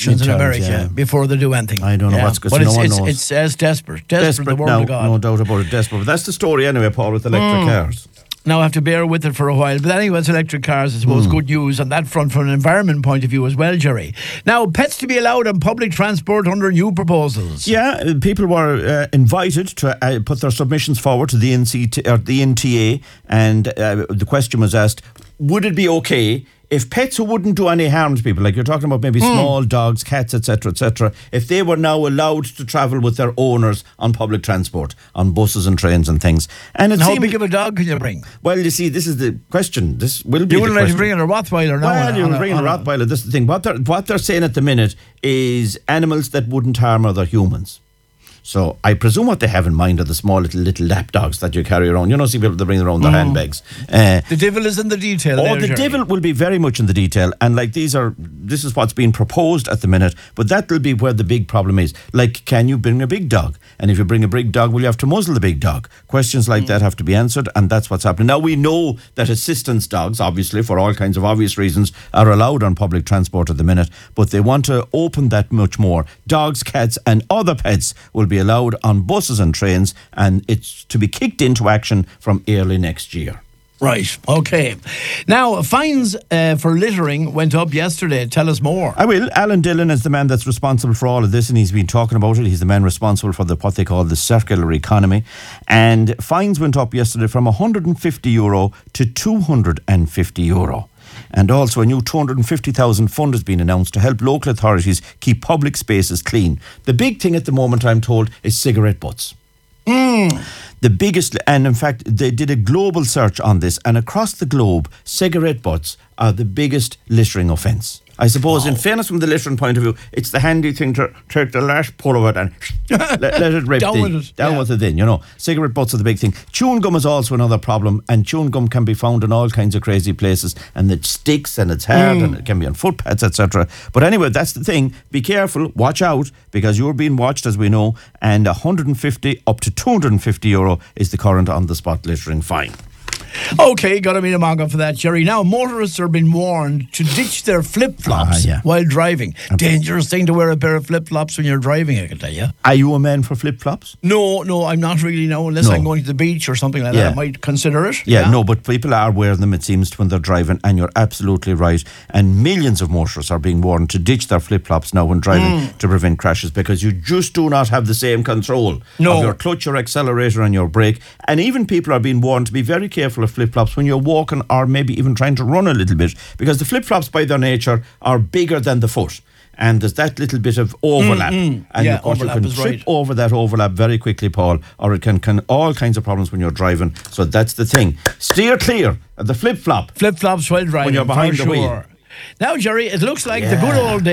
elections in America before they do anything. I don't know what's going on. But no one knows. it's as desperate. The word of God. No doubt about it, desperate. But that's the story anyway, Paul, with electric cars. Now I have to bear with it for a while. But anyway, it's electric cars, I suppose, good news on that front from an environment point of view as well, Jerry. Now, pets to be allowed on public transport under new proposals. Yeah, people were invited to put their submissions forward to the NTA, and the question was asked, would it be okay if pets who wouldn't do any harm to people, like you're talking about maybe small dogs, cats, etc., if they were now allowed to travel with their owners on public transport, on buses and trains and things. And how big of a dog can you bring? Well, you see, this is the question. This will be you the question. wouldn't let you bring in a Rottweiler now. Well, you can bring in a Rottweiler. This is the thing. What they're saying at the minute is animals that wouldn't harm other humans. So I presume what they have in mind are the small little lap dogs that you carry around. You know, see people that bring around their handbags. The devil is in the detail. The devil will be very much in the detail. And like this is what's being proposed at the minute. But that will be where the big problem is. Like, can you bring a big dog? And if you bring a big dog, will you have to muzzle the big dog? Questions like that have to be answered, and that's what's happening. Now, we know that assistance dogs, obviously, for all kinds of obvious reasons, are allowed on public transport at the minute, but they want to open that much more. Dogs, cats, and other pets will be allowed on buses and trains, and it's to be kicked into action from early next year. Right, okay. Now, fines for littering went up yesterday. Tell us more. I will. Alan Dillon is the man that's responsible for all of this, and he's been talking about it. He's the man responsible for what they call the circular economy. And fines went up yesterday from €150 to €250. And also a new £250,000 fund has been announced to help local authorities keep public spaces clean. The big thing at the moment, I'm told, is cigarette butts. The biggest, and in fact, they did a global search on this, and across the globe, cigarette butts are the biggest littering offence. I suppose, in fairness from the littering point of view, it's the handy thing to take the last pull of it and let it rip down with it then, you know. Cigarette butts are the big thing. Chewing gum is also another problem, and chewing gum can be found in all kinds of crazy places, and it sticks and it's hard and it can be on footpaths, etc. But anyway, that's the thing. Be careful, watch out, because you're being watched, as we know, and €150 up to €250 is the current on-the-spot littering fine. Okay, got to meet a manga for that, Jerry. Now, motorists are being warned to ditch their flip-flops while driving. Dangerous thing to wear a pair of flip-flops when you're driving, I can tell you. Are you a man for flip-flops? No, I'm not really, unless I'm going to the beach or something like that. I might consider it. No, but people are wearing them, it seems, when they're driving, and you're absolutely right. And millions of motorists are being warned to ditch their flip-flops now when driving to prevent crashes, because you just do not have the same control of your clutch, your accelerator and your brake. And even people are being warned to be very careful of flip-flops when you're walking or maybe even trying to run a little bit, because the flip-flops by their nature are bigger than the foot, and there's that little bit of overlap, and of course you can trip over that overlap very quickly, Paul, or it can all kinds of problems when you're driving. So that's the thing, steer clear of the flip-flops while driving when you're behind the wheel. Now, Jerry, it looks like the good old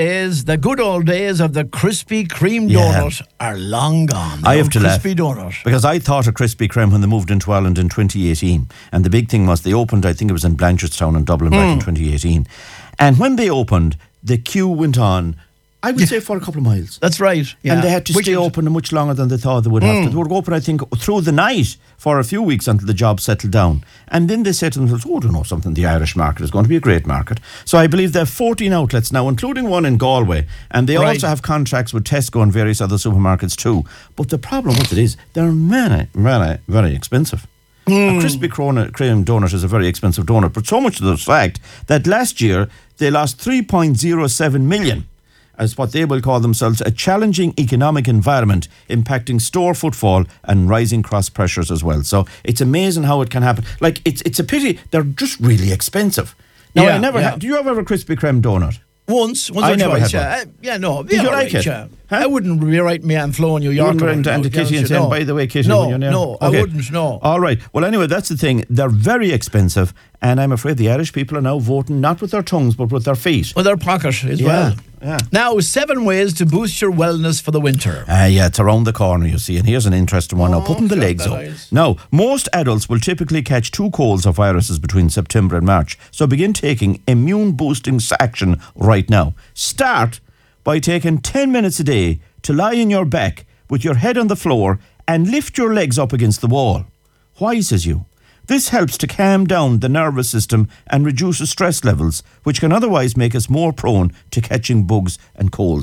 days of the Krispy Kreme donut are long gone. I have to laugh donut. because I thought of Krispy Kreme when they moved into Ireland in 2018, and the big thing was they opened, I think it was in Blanchardstown in Dublin back in 2018, and when they opened, the queue went on, I would say, for a couple of miles. That's right. Yeah. And they had to stay open much longer than they thought they would have to. They were open, I think, through the night for a few weeks until the job settled down. And then they said to themselves, I don't know something, the Irish market is going to be a great market. So I believe they have 14 outlets now, including one in Galway. And they also have contracts with Tesco and various other supermarkets too. But the problem with it is they're very, very, very expensive. A Krispy Kreme donut is a very expensive donut, but so much to the fact that last year they lost 3.07 million as what they will call themselves a challenging economic environment impacting store footfall and rising cost pressures as well. So it's amazing how it can happen. Like, it's a pity, they're just really expensive. Now, I never had. Do you ever have a Krispy Kreme donut? Once I or never twice. had Did you like it? I wouldn't be right me and Flo in New York. You wouldn't run to Kitty and say, by the way, Kitty, when you're there? No, I wouldn't, no. All right. Well, anyway, that's the thing. They're very expensive, and I'm afraid the Irish people are now voting not with their tongues, but with their feet. With their pocket as well. Yeah. Now, 7 ways to boost your wellness for the winter. It's around the corner, you see. And here's an interesting one. Now, putting the legs up. Now, most adults will typically catch 2 colds or viruses between September and March. So begin taking immune-boosting action right now. Start by taking 10 minutes a day to lie on your back with your head on the floor and lift your legs up against the wall. Why, says you? This helps to calm down the nervous system and reduces stress levels, which can otherwise make us more prone to catching bugs and colds.